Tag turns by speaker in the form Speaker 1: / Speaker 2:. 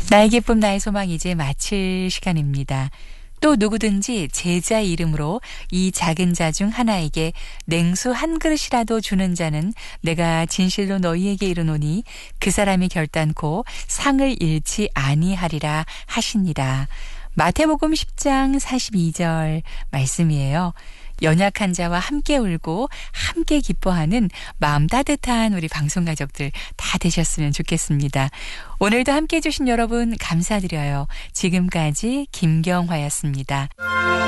Speaker 1: 나의 기쁨 나의 소망 이제 마칠 시간입니다. 또 누구든지 제자 이름으로 이 작은 자 중 하나에게 냉수 한 그릇이라도 주는 자는 내가 진실로 너희에게 이르노니 그 사람이 결단코 상을 잃지 아니하리라 하시니라. 마태복음 10장 42절 말씀이에요. 연약한 자와 함께 울고 함께 기뻐하는 마음 따뜻한 우리 방송가족들 다 되셨으면 좋겠습니다. 오늘도 함께 해주신 여러분 감사드려요. 지금까지 김경화였습니다.